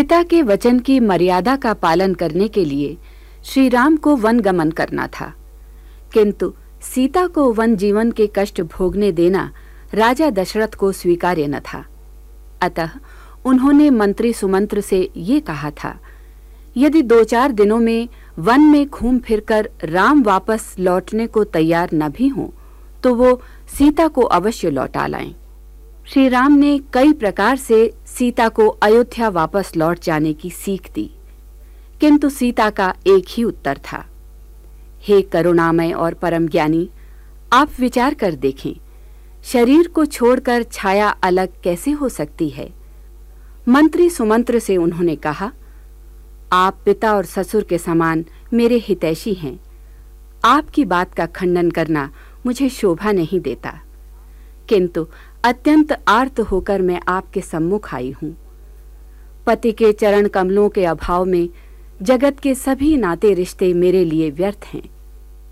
पिता के वचन की मर्यादा का पालन करने के लिए श्री राम को वन गमन करना था, किंतु सीता को वन जीवन के कष्ट भोगने देना राजा दशरथ को स्वीकार्य न था। अतः उन्होंने मंत्री सुमंत्र से ये कहा था, यदि 2-4 दिनों में वन में घूम फिरकर राम वापस लौटने को तैयार न भी हों तो वो सीता को अवश्य लौटा लाएं। श्री राम ने कई प्रकार से सीता को अयोध्या वापस लौट जाने की सीख दी, किंतु सीता का एक ही उत्तर था, हे करुणामय और परम ज्ञानी, आप विचार कर देखें, शरीर को छोड़कर छाया अलग कैसे हो सकती है। मंत्री सुमंत्र से उन्होंने कहा, आप पिता और ससुर के समान मेरे हितैषी हैं, आपकी बात का खंडन करना मुझे शोभा नहीं देता, किंतु अत्यंत आर्त होकर मैं आपके सम्मुख आई हूं। पति के चरण कमलों के अभाव में जगत के सभी नाते रिश्ते मेरे लिए व्यर्थ हैं।